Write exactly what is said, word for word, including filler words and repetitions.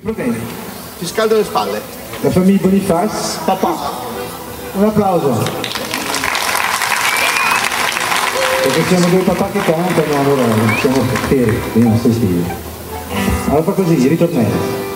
Va bene. Ti scaldo le spalle. La famiglia Bonifaz. Papà. Un applauso. Perché siamo due papà che cantano, allora siamo per i nostri figli. Allora fa così, ritornello.